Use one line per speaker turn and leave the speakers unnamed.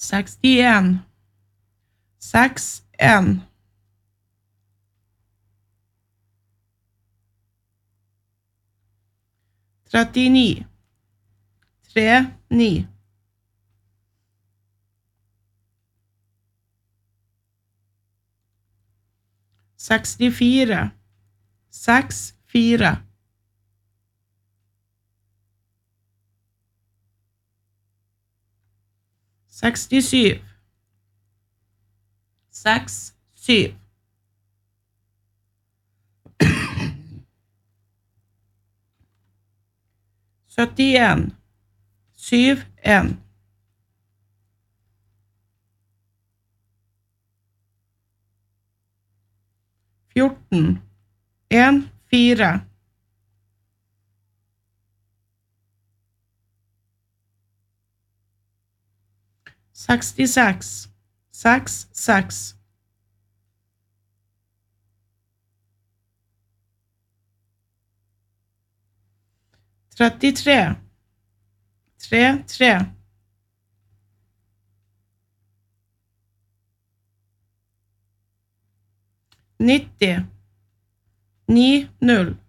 61, 61, 39, 39, 64, 64, 67, 67, 71, 71, 14, 1, 4, 66, 6, 6, 33, 3, 3, 90, 9, 0,